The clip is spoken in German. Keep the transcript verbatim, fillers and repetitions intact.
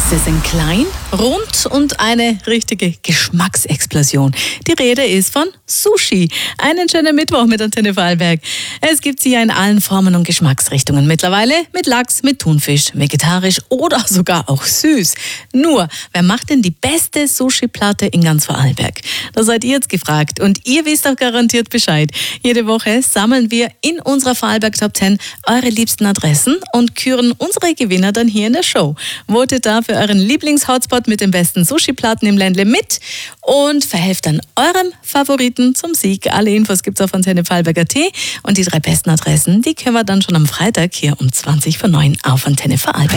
Gäste sind klein, rund und eine richtige Geschmacksexplosion. Die Rede ist von Sushi. Einen schönen Mittwoch mit Antenne Vorarlberg. Es gibt sie ja in allen Formen und Geschmacksrichtungen. Mittlerweile mit Lachs, mit Thunfisch, vegetarisch oder sogar auch süß. Nur, wer macht denn die beste Sushi-Platte in ganz Vorarlberg? Da seid ihr jetzt gefragt und ihr wisst auch garantiert Bescheid. Jede Woche sammeln wir in unserer Vorarlberg Top zehn eure liebsten Adressen und küren unsere Gewinner dann hier in der Show. Votet da für euren Lieblings-Hotspot mit den besten Sushi-Platten im Ländle mit und verhelft dann eurem Favoriten zum Sieg. Alle Infos gibt's auf Antenne Vorarlberg Punkt at und die drei besten Adressen, die können wir dann schon am Freitag hier um zwanzig vor neun auf Antenne Vorarlberg.